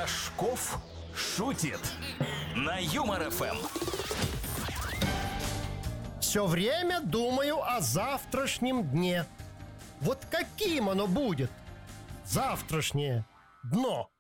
Рожков шутит на Юмор ФМ. Все время думаю о завтрашнем дне. Вот каким оно будет? Завтрашнее дно.